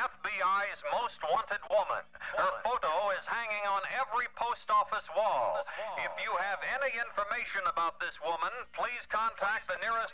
FBI's most wanted woman. Her photo is hanging on every post office wall. If you have any information about this woman, please contact the nearest